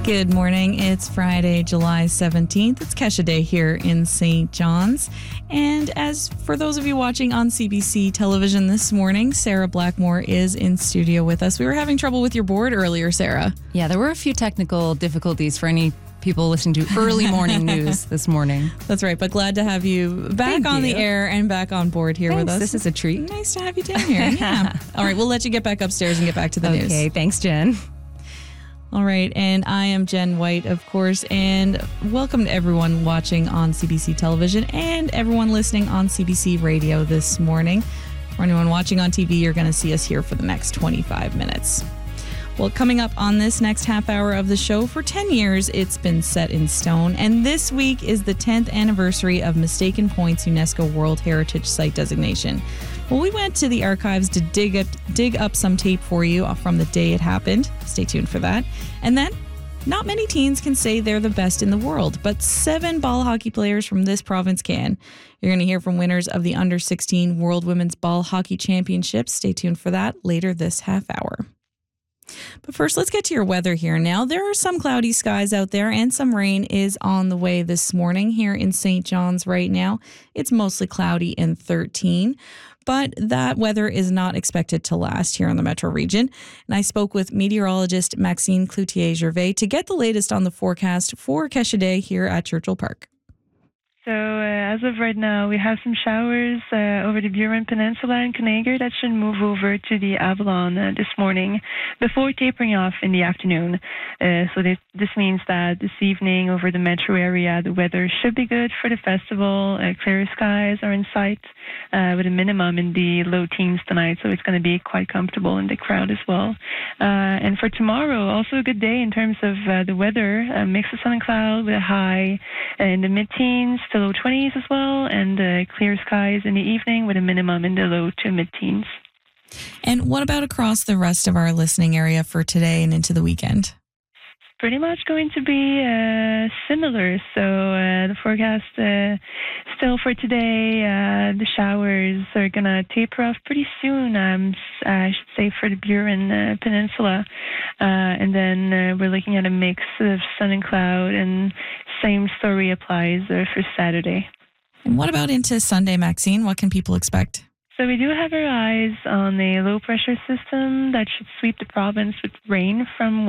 Good morning. It's Friday, July 17th. It's Kesha Day here in St. John's. And as for those of you watching on CBC television this morning, Sarah Blackmore is in studio with us. We were having trouble with your board earlier, Sarah. Yeah, there were a few technical difficulties for any people listening to early morning news this morning. That's right, but glad to have you back on the air and back on board here with us. This is a treat. Nice to have you down here. Yeah. All right, we'll let you get back upstairs and get back to the news. Okay, thanks, Jen. All right, and I am Jen White, of course, and welcome to everyone watching on CBC television and everyone listening on CBC radio this morning. For anyone watching on TV, you're going to see us here for the next 25 minutes. Well, coming up on this next half hour of the show, for 10 years, it's been set in stone, and this week is the 10th anniversary of Mistaken Point's UNESCO World Heritage Site designation. Well, we went to the archives to dig up some tape for you from the day it happened. Stay tuned for that. And then, not many teens can say they're the best in the world, but 7 ball hockey players from this province can. You're going to hear from winners of the Under-16 World Women's Ball Hockey Championships. Stay tuned for that later this half hour. But first, let's get to your weather here now. There are some cloudy skies out there and some rain is on the way this morning here in St. John's right now. It's mostly cloudy and 13. But that weather is not expected to last here in the metro region. And I spoke with meteorologist Maxine Cloutier-Gervais to get the latest on the forecast for Kesha Day here at Churchill Park. So as of right now, we have some showers over the Burin Peninsula and Conager that should move over to the Avalon this morning before tapering off in the afternoon. So this means that this evening over the metro area, the weather should be good for the festival. Clear skies are in sight with a minimum in the low teens tonight, so it's going to be quite comfortable in the crowd as well. And for tomorrow, also a good day in terms of the weather. A mix of sun and cloud with a high in the mid-teens to low 20s as well, and clear skies in the evening with a minimum in the low to mid-teens. And what about across the rest of our listening area for today and into the weekend? Pretty much going to be similar. So the forecast still for today, the showers are going to taper off pretty soon, I should say, for the Burin Peninsula. And then we're looking at a mix of sun and cloud, and same story applies for Saturday. And what about into Sunday, Maxine? What can people expect? So we do have our eyes on a low-pressure system that should sweep the province with rain from